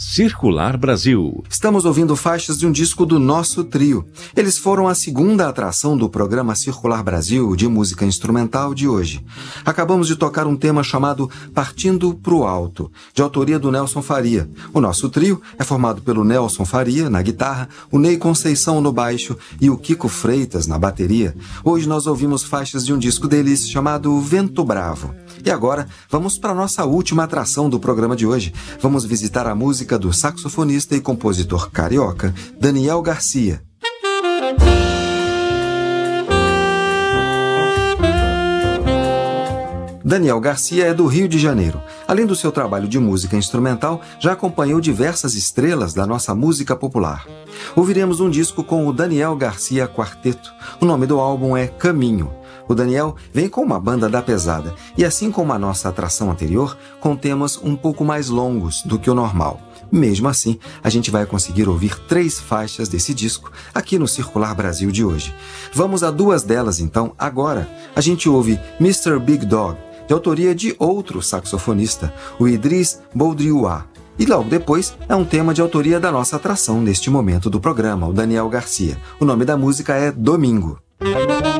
Circular Brasil. Estamos ouvindo faixas de um disco do nosso trio. Eles foram a segunda atração do programa Circular Brasil de música instrumental de hoje. Acabamos de tocar um tema chamado Partindo pro Alto, de autoria do Nelson Faria. O nosso trio é formado pelo Nelson Faria na guitarra, o Ney Conceição no baixo e o Kiko Freitas na bateria. Hoje nós ouvimos faixas de um disco deles chamado Vento Bravo. E agora vamos para a nossa última atração do programa de hoje. Vamos visitar a música do saxofonista e compositor carioca Daniel Garcia. Daniel Garcia é do Rio de Janeiro. Além do seu trabalho de música instrumental, já acompanhou diversas estrelas da nossa música popular. Ouviremos um disco com o Daniel Garcia Quarteto. O nome do álbum é Caminho. O Daniel vem com uma banda da pesada e, assim como a nossa atração anterior, com temas um pouco mais longos do que o normal. Mesmo assim, a gente vai conseguir ouvir 3 faixas desse disco aqui no Circular Brasil de hoje. Vamos a 2 delas então agora. A gente ouve Mr. Big Dog, de autoria de outro saxofonista, o Idris Boudrioua. E logo depois é um tema de autoria da nossa atração neste momento do programa, o Daniel Garcia. O nome da música é Domingo.